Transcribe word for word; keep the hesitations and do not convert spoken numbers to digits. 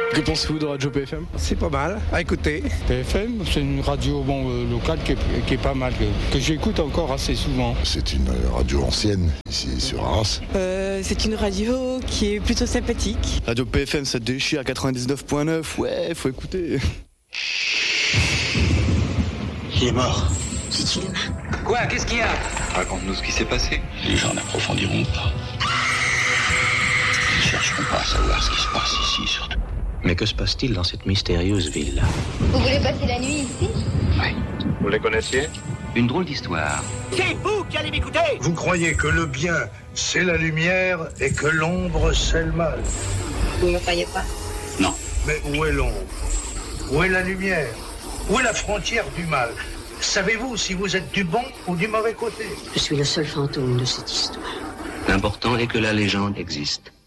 Que pensez-vous de Radio P F M ? C'est pas mal à écouter. P F M, c'est une radio bon, euh, locale qui est, qui est pas mal, que, que j'écoute encore assez souvent. C'est une radio ancienne, ici sur Arras. Euh, c'est une radio qui est plutôt sympathique. Radio P F M, ça déchire à quatre-vingt-dix-neuf virgule neuf, ouais, faut écouter. Il est mort. C'est une main. Quoi ? Qu'est-ce qu'il y a ? Raconte-nous ce qui s'est passé. Les gens n'approfondiront pas. Ils ne chercheront pas à savoir ce qui se passe ici, surtout. Mais que se passe-t-il dans cette mystérieuse ville-là ? Vous voulez passer la nuit ici ? Oui. Vous les connaissiez ? Une drôle d'histoire. C'est vous qui allez m'écouter ! Vous croyez que le bien, c'est la lumière et que l'ombre, c'est le mal. Vous ne me croyez pas ? Non. Mais où est l'ombre ? Où est la lumière ? Où est la frontière du mal ? Savez-vous si vous êtes du bon ou du mauvais côté ? Je suis le seul fantôme de cette histoire. L'important est que la légende existe.